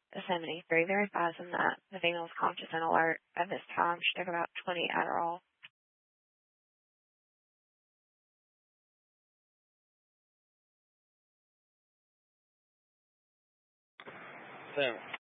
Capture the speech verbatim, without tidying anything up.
the seventy-three. They're advising that the female is conscious and alert at this time. She took about twenty Adderall. So